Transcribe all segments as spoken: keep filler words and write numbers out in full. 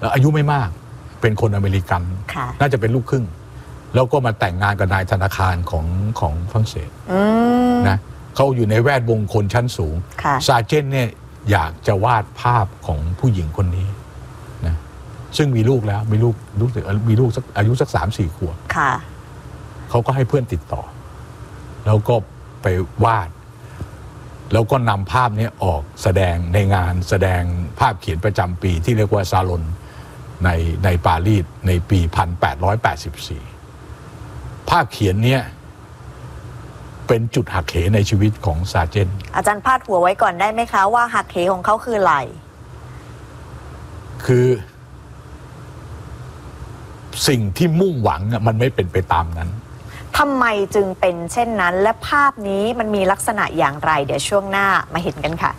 อายุไม่มากเป็นคนอเมริกันน่าจะเป็นลูกครึ่งแล้วก็มาแต่งงานกับนายธนาคารของของฝรั่งเศสนะเขาอยู่ในแวดวงคนชั้นสูงซาเจนเนี่ยอยากจะวาดภาพของผู้หญิงคนนี้นะซึ่งมีลูกแล้วมีลูกลูกมีลูกสักอายุสักสามสี่ขวบเขาก็ให้เพื่อนติดต่อแล้วก็ไปวาดแล้วก็นำภาพนี้ออกแสดงในงานแสดงภาพเขียนประจำปีที่เรียกว่าซาลอนในในปารีสในปีหนึ่งพันแปดร้อยแปดสิบสี่ภาพเขียนเนี้ยเป็นจุดหักเหในชีวิตของซาเจนอาจารย์พาดหัวไว้ก่อนได้ไหมคะว่าหักเหของเขาคืออะไรคือสิ่งที่มุ่งหวังมันไม่เป็นไปตามนั้นทำไมจึงเป็นเช่นนั้นและภาพนี้มันมีลักษณะอย่างไรเดี๋ยวช่วงหน้ามาเห็นกันค่ะ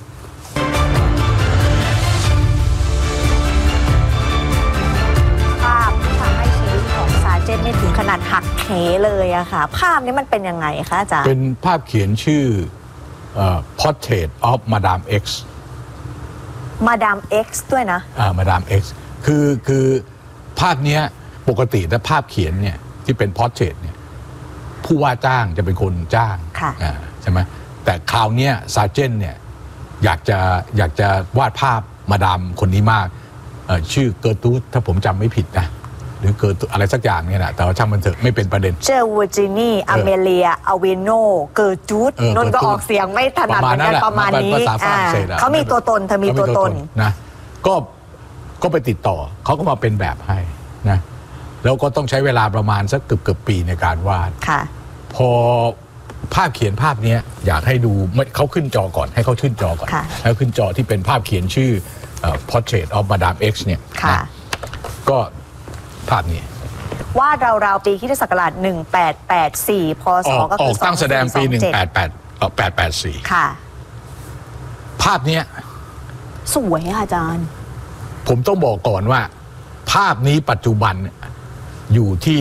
ภาพที่ทำให้ชีวิตของซาเจนนี่ถึงขนาดหักเหเลยอะค่ะภาพนี้มันเป็นยังไงคะอาจารย์เป็นภาพเขียนชื่อ Portrait of Madame X Madame X ด้วยนะอ่า Madame X คือคือภาพนี้ปกติแต่ภาพเขียนเนี่ยที่เป็น Portrait เนี่ยผู้ว่าจ้างจะเป็นคนจ้างใช่ไหมแต่คราวนี้ซาเจนเนี่ยอยากจะอยากจะวาดภาพมาดามคนนี้มากชื่อเกอร์ตูดถ้าผมจำไม่ผิดนะหรือเกิดอะไรสักอย่างเนี่ยนะแต่ว่าช่างมันเถอะไม่เป็นประเด็นเจอวูจินีอเมเลียอเวโนเกอร์ตูดนนก็ออกเสียงไม่ถนัดเหมือนกันประมาณนี้เขามีตัวตนเธอมีตัวตนนะก็ก็ไปติดต่อเขาก็มาเป็นแบบให้นะแล้วก็ต้องใช้เวลาประมาณสักเกือบเกือบปีในการวาดพอภาพเขียนภาพนี้อยากให้ดูเขาขึ้นจอก่อนให้เขาขึ้นจอก่อนแล้วขึ้นจอที่เป็นภาพเขียนชื่อ Portrait of Madame X เนี่ยก็ภาพนี้วาดราวๆปีคริสตศักราชหนึ่งพันแปดร้อยแปดสิบสี่พศก็คือตั้งแสดงปีหนึ่งพันแปดร้อยแปดสิบสี่ค่ะภาพนี้สวยอาจารย์ผมต้องบอกก่อนว่าภาพนี้ปัจจุบันอยู่ที่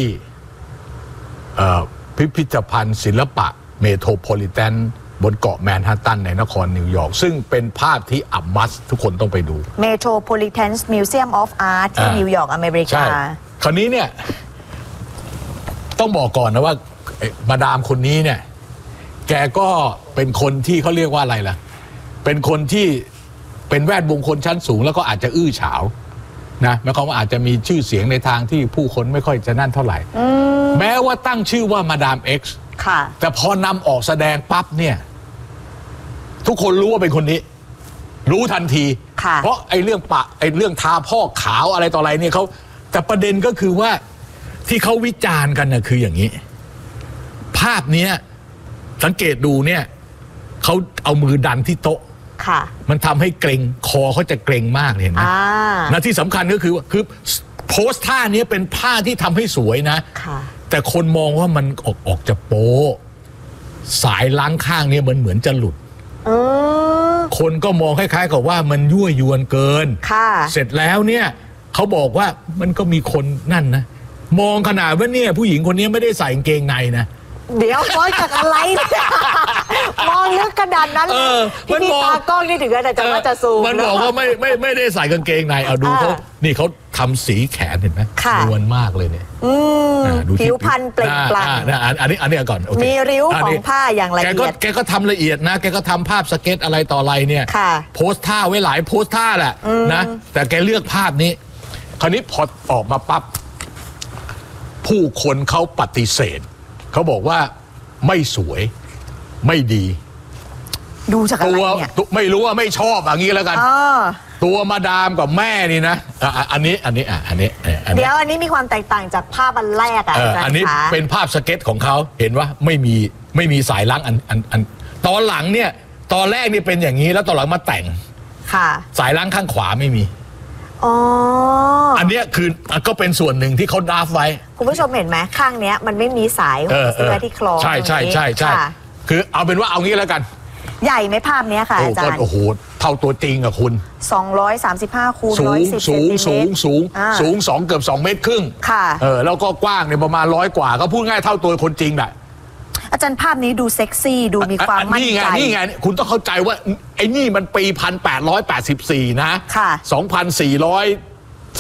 พิพิธภัณฑ์ศิลปะเมโทรโพลิแทนบนเกาะแมนฮัตตันในนครนิวยอร์กซึ่งเป็นภาพที่อับมัสทุกคนต้องไปดู Metropolitan Museum of Art ที่นิวยอร์กอเมริกาคราวนี้เนี่ยต้องบอกก่อนนะว่ามาดามคนนี้เนี่ยแกก็เป็นคนที่เขาเรียกว่าอะไรล่ะเป็นคนที่เป็นแวดวงคนชั้นสูงแล้วก็อาจจะอื้อฉาวนะแม้เขาอาจจะมีชื่อเสียงในทางที่ผู้คนไม่ค่อยจะนั่นเท่าไหร่แม้ว่าตั้งชื่อว่ามาดาม X แต่พอนำออกแสดงปั๊บเนี่ยทุกคนรู้ว่าเป็นคนนี้รู้ทันทีเพราะไอ้เรื่องปะไอ้เรื่องทาพอกขาวอะไรต่ออะไรเนี่ยเขาแต่ประเด็นก็คือว่าที่เขาวิจารณ์กันน่ะคืออย่างนี้ภาพนี้สังเกตดูเนี่ยเขาเอามือดันที่โต๊ะมันทำให้เกรงคอเขาจะเกรงมากเห็นไหมและที่สำคัญก็คือคือโพสท่านี้เป็นผ้าที่ทำให้สวยนะแต่คนมองว่ามันออกออกจะโป๊สายล้างข้างเนี่ยมันเหมือนจะหลุดคนก็มองคล้ายๆกับว่ามันยั่วยวนเกินเสร็จแล้วเนี่ยเขาบอกว่ามันก็มีคนนั่นนะมองขนาดว่าเนี่ยผู้หญิงคนนี้ไม่ได้ใส่กางเกงในนะเดี๋ยวมองจากอะไรมองลึกขนาดนั้นพี่พี่ตากล้องนี่ถึงจะจะว่าจะซูมมันบอกว่าไม่ไม่ไม่ได้ใส่กางเกงในเอาดูเขานี่เขาทำสีแขนเห็นไหมนวลมากเลยเนี่ยผิวพรรณเปล่งปลั่งอันนี้อันนี้ก่อนมีริ้วของผ้าอย่างละเอียดแกก็ทำละเอียดนะแกก็ทำภาพสเก็ตอะไรต่ออะไรเนี่ยโพสท่าไว้หลายโพสท่าแหละนะแต่แกเลือกภาพนี้คราวนี้พอออกมาปั๊บผู้คนเขาปฏิเสธเขาบอกว่าไม่สวยไม่ดีดูจากอะไรเนี่ยไม่รู้ว่าไม่ชอบอย่างนี้แล้วกันตัวมาดามกับแม่นี่นะอันนี้อันนี้อ่ะอันนี้เดี๋ยวอันนี้มีความแตกต่างจากภาพอันแรกอ่ะอันนี้เป็นภาพสเก็ตของเขาเห็นว่าไม่มีไม่มีสายล้างอันอันอันตอนหลังเนี่ยตอนแรกนี่เป็นอย่างนี้แล้วตอนหลังมาแต่งค่ะสายล้างข้างขวาไม่มีอ๋ออันนี้คือก็เป็นส่วนหนึ่งที่เขาดราฟไว้คุณผู้ชมเห็นไหมข้างเนี้ยมันไม่มีสายของเสื้อที่คล้องใช่ใช่ใช่ใช่คือเอาเป็นว่าเอางี้แล้วกันใหญ่ไหมภาพเนี้ยค่ะอาจารย์โอ้โหเท่าตัวจริงอะคุณสองร้อยสามสิบห้าคูณร้อยสิบเซนติเมตรสูงสูงสูงสองเกือบสองเมตรครึ่งค่ะเออแล้วก็กว้างเนี่ยประมาณร้อยกว่าก็พูดง่ายเท่าตัวคนจริงแหละอาจารย์ภาพนี้ดูเซ็กซี่ดูมีความมั่นใจนี่ไงนี่ไงคุณต้องเข้าใจว่าไอ้นี่มันปีพันแปดร้อยแปดสิบสี่นะค่ะสองพันสี่ร้อย